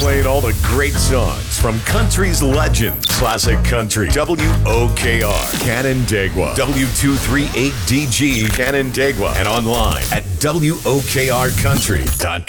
playing all the great songs from country's legends. Classic Country, WOKR, Canandaigua, W238DG, Canandaigua, and online at WOKRCountry.com.